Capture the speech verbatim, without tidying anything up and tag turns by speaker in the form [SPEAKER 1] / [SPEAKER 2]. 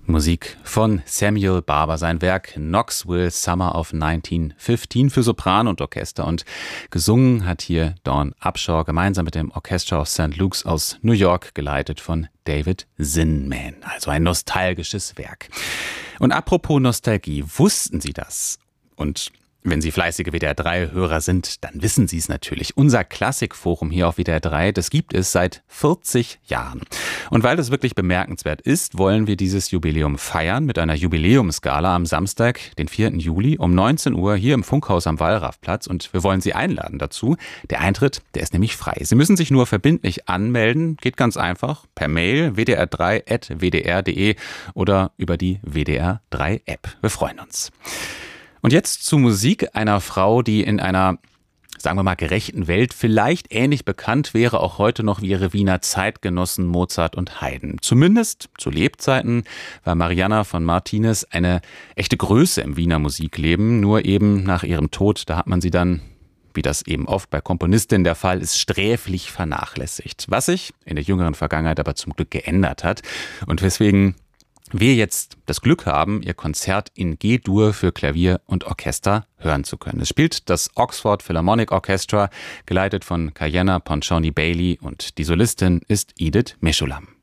[SPEAKER 1] Musik von Samuel Barber, sein Werk Knoxville Summer of neunzehnhundertfünfzehn für Sopran und Orchester, und gesungen hat hier Dawn Upshaw gemeinsam mit dem Orchestra of Saint Luke's aus New York, geleitet von David Zinman. Also ein nostalgisches Werk. Und apropos Nostalgie, wussten Sie das? Und wenn Sie fleißige W D R drei Hörer sind, dann wissen Sie es natürlich. Unser Klassikforum hier auf W D R drei, das gibt es seit vierzig Jahren. Und weil das wirklich bemerkenswert ist, wollen wir dieses Jubiläum feiern mit einer Jubiläumsgala am Samstag, den vierten Juli um neunzehn Uhr hier im Funkhaus am Wallrafplatz. Und wir wollen Sie einladen dazu. Der Eintritt, der ist nämlich frei. Sie müssen sich nur verbindlich anmelden. Geht ganz einfach per Mail w d r drei at w d r punkt d e oder über die W D R drei App. Wir freuen uns. Und jetzt zu Musik einer Frau, die in einer, sagen wir mal, gerechten Welt vielleicht ähnlich bekannt wäre, auch heute noch, wie ihre Wiener Zeitgenossen Mozart und Haydn. Zumindest zu Lebzeiten war Marianna von Martinez eine echte Größe im Wiener Musikleben. Nur eben nach ihrem Tod, da hat man sie dann, wie das eben oft bei Komponistinnen der Fall ist, sträflich vernachlässigt. Was sich in der jüngeren Vergangenheit aber zum Glück geändert hat und weswegen wir jetzt das Glück haben, ihr Konzert in G-Dur für Klavier und Orchester hören zu können. Es spielt das Oxford Philharmonic Orchestra, geleitet von Kayenna Ponchoni Bailey, und die Solistin ist Edith Meshulam.